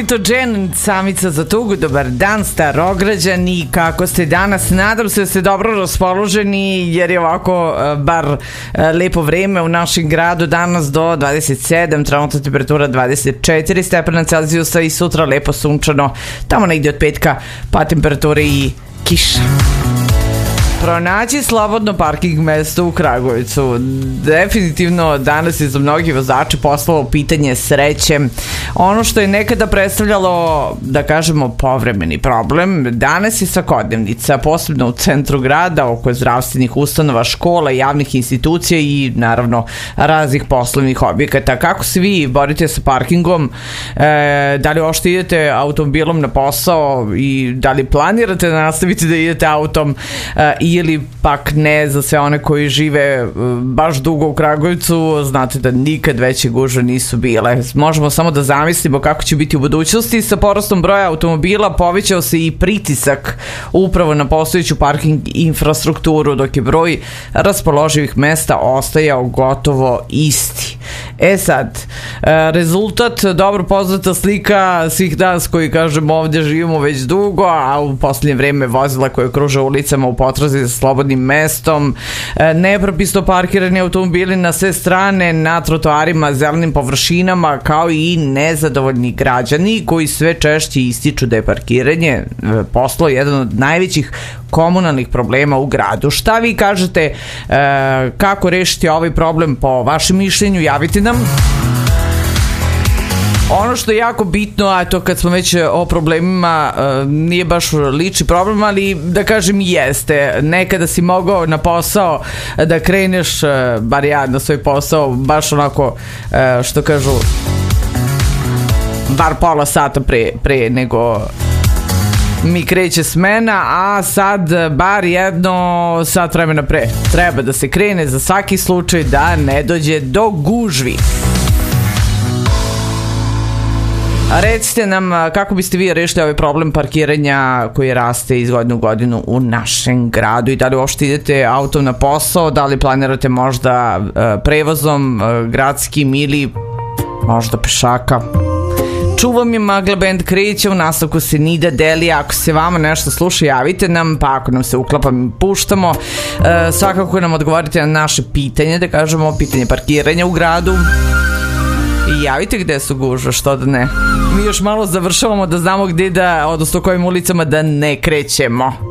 Džen, samica za tugu, dobar dan Starograđani, kako ste danas? Nadam se da ste dobro raspoloženi jer je ovako bar lepo vreme u našem gradu, danas do 27, trenutna temperatura 24 stepena Celzijusa i sutra lepo sunčano, tamo negdje od petka pa temperature i kiša. Pronaći slobodno parking mesto u Kragujevcu. Definitivno danas je za mnogi vozači postalo pitanje sreće. Ono što je nekada predstavljalo, da kažemo, povremeni problem, danas je svakodnevnica, posebno u centru grada, oko zdravstvenih ustanova, škola, javnih institucija i naravno raznih poslovnih objekata. Kako se vi borite sa parkingom? Da li ošte idete automobilom na posao i da li planirate da nastavite da idete autom ili pak ne, za sve one koji žive baš dugo u Kragujevcu, znate da nikad veće gužve nisu bile. Možemo samo da zamislimo kako će biti u budućnosti. Sa porastom broja automobila povećao se i pritisak upravo na postojeću parking infrastrukturu, dok je broj raspoloživih mesta ostajao gotovo isti. Sad, rezultat, dobro poznata slika svih nas koji, kažemo, ovdje živimo već dugo, a u posljednje vreme vozila koje kruže ulicama u potrazi za slobodnim mestom, nepropisno parkirani automobili na sve strane, na trotoarima, zelenim površinama, kao i nezadovoljni građani koji sve češće ističu da je parkiranje postalo jedan od najvećih komunalnih problema u gradu. Šta vi kažete, kako rešiti ovaj problem po vašem mišljenju? Javite nam. Ono što je jako bitno, a to kad smo već o problemima, nije baš lični problem, ali da kažem jeste. Nekada si mogao na posao da kreneš, bar ja na svoj posao, baš onako, što kažu, bar pola sata pre nego mi kreće smena, a sad bar jedno sat vremena pre. Treba da se krene za svaki slučaj da ne dođe do gužvi. Recite nam kako biste vi rešili ovaj problem parkiranja koji raste iz godine u godinu u našem gradu i da li uopšte idete autom na posao, da li planirate možda prevozom gradskim ili možda pešaka. Čuvam je Magla Band kreće, u nastavku se Nida deli. Ako se vama nešto sluša, javite nam, pa ako nam se uklapa, mi puštamo. Svakako nam odgovorite na naše pitanje, da kažemo pitanje parkiranja u gradu. I javite gde su gužve, što da ne. Mi još malo završavamo da znamo gde da, odnosno kojim ulicama da ne krećemo.